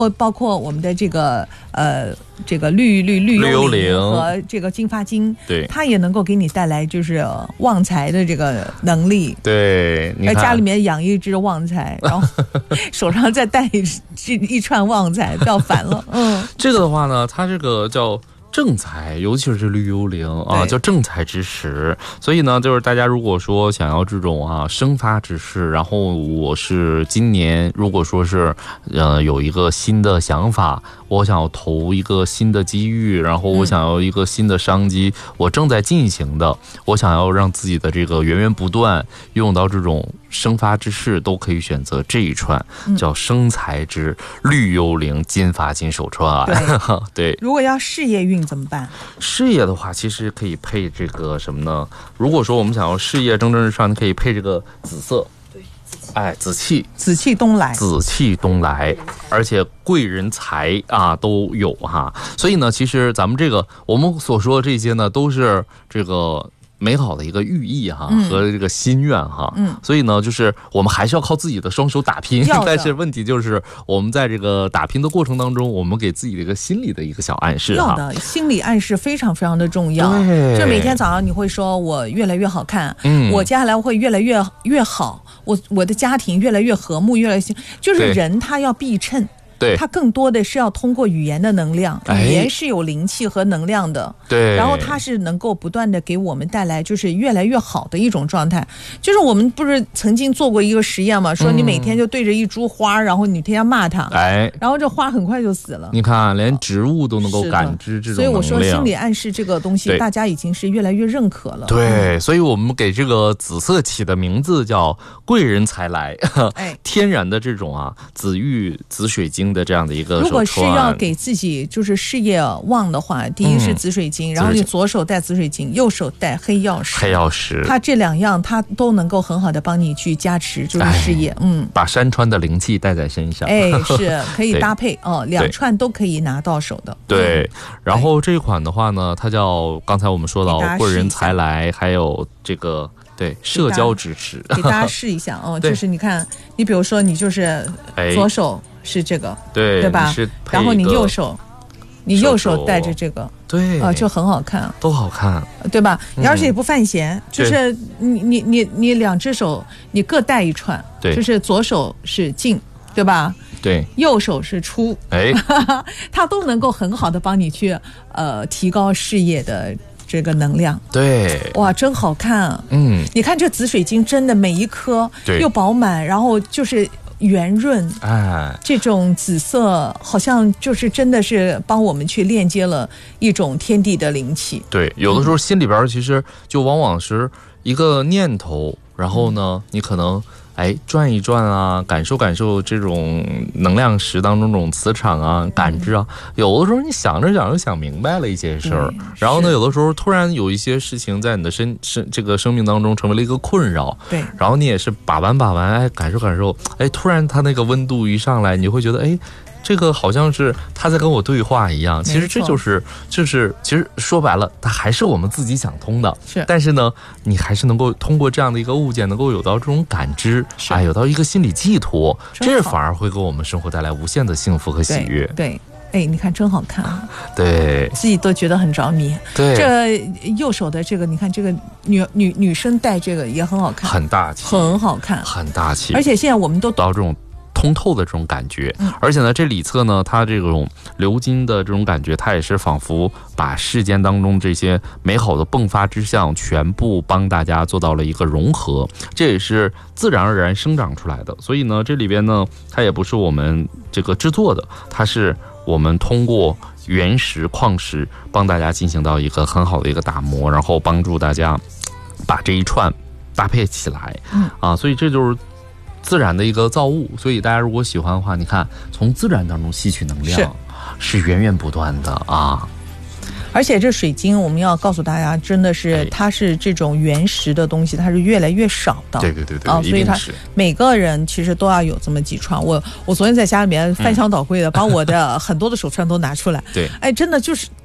包括我们的这个绿幽灵和这个金发晶， 对， 它也能够给你带来就是旺财的这个能力。 对，你看家里面养一只旺财，然后手上再带一串旺财，不要烦了。 这个的话呢，它这个叫正财，尤其是绿幽灵啊，叫正财之时。所以呢，就是大家如果说想要这种生发之势，然后我是今年如果说是有一个新的想法，我想要投一个新的机遇，然后我想要一个新的商机，我正在进行的，我想要让自己的这个源源不断拥有到这种生发之势，都可以选择这一串叫生财之绿幽灵金发金手串啊。对， 如果要事业运怎么办？ 事业的话，其实可以配这个什么呢？如果说我们想要事业蒸蒸日上，你可以配这个紫色。哎，紫气东来，而且贵人财都有哈。所以呢，其实咱们这个我们所说的这些呢，都是这个美好的一个寓意哈，和这个心愿哈。所以呢，就是我们还是要靠自己的双手打拼。但是问题就是，我们在这个打拼的过程当中，我们给自己的一个心理的一个小暗示哈。 要的心理暗示非常非常的重要。就每天早上你会说我越来越好看，我接下来会越来越好，我的家庭越来越和睦，越来越就是人他要避衬。对，它更多的是要通过语言的能量，语言是有灵气和能量的。对，然后它是能够不断的给我们带来就是越来越好的一种状态。就是我们不是曾经做过一个实验嘛，说你每天就对着一株花，然后你天天骂它，然后这花很快就死了。你看，连植物都能够感知这种能量。所以我说心理暗示这个东西，大家已经是越来越认可了。 对，所以我们给这个紫色起的名字叫贵人才来，天然的这种紫玉紫水晶的这样的一个手串。 如果是要给自己就是事业旺的话，第一是紫水晶，然后你左手戴紫水晶，右手戴黑曜石，它这两样它都能够很好的帮你去加持就是事业。 把山川的灵气带在身上， 是可以搭配两串都可以拿到手的。 对，然后这一款的话呢，它叫刚才我们说到贵人才来，还有这个对社交支持， 给大家试一下就是你看，你比如说你就是左手是这个，对吧？然后你右手带着这个， 对就很好看， 都好看， 对吧？而且也不犯嫌，就是你两只手你各带一串，就是左手是进，对吧？ 对， 右手是出，它都能够很好的帮你去提高事业的这个能量。 对， 哇，真好看。你看这紫水晶真的每一颗又饱满，然后就是圆润，这种紫色好像就是真的是帮我们去链接了一种天地的灵气。 对，有的时候心里边其实就往往是一个念头，然后呢你可能转一转感受感受这种能量石当中这种磁场感知有的时候你想着想着想明白了一些事儿，然后呢有的时候突然有一些事情在你的这个生命当中成为了一个困扰， 对， 然后你也是把玩感受感受，突然它那个温度一上来，你会觉得这个好像是他在跟我对话一样。其实这就是其实说白了，它还是我们自己想通的。但是呢，你还是能够通过这样的一个物件，能够有到这种感知，有到一个心理寄托，这反而会给我们生活带来无限的幸福和喜悦。 对。你看真好看对， 自己都觉得很着迷。 对， 这右手的这个，你看这个女生戴这个也很好看， 很大气， 很好看， 很大气。 而且现在我们都到这种通透的这种感觉，而且呢，这里侧呢，它这种鎏金的这种感觉，它也是仿佛把世间当中这些美好的迸发之象，全部帮大家做到了一个融合，这也是自然而然生长出来的。所以呢，这里边呢，它也不是我们这个制作的，它是我们通过原石矿石帮大家进行到一个很好的一个打磨，然后帮助大家把这一串搭配起来。所以这就是自然的一个造物。所以大家如果喜欢的话，你看从自然当中吸取能量是源源不断的而且这水晶我们要告诉大家，真的是它是这种原石的东西，它是越来越少的。 对所以它每个人其实都要有这么几串。我昨天在家里面翻箱倒柜的，把我的很多的手串都拿出来。对，真的就是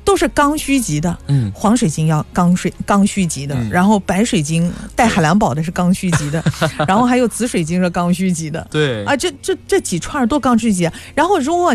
都是刚需级的。黄水晶要刚需级的，然后白水晶带海蓝宝的是刚需级的，然后还有紫水晶是刚需级的。 对啊， 这几串都刚需级。然后如果